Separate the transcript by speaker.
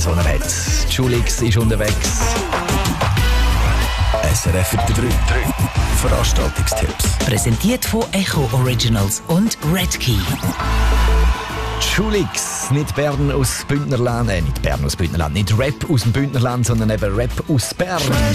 Speaker 1: die er hat. Schulix ist unterwegs.
Speaker 2: SRF 3. Veranstaltungstipps.
Speaker 3: Präsentiert von Echo Originals und Redkey.
Speaker 1: Schulix, nicht Bern aus Bündnerland, nicht Bern aus Bündnerland, nicht Rap aus dem Bündnerland, sondern eben Rap aus Bern.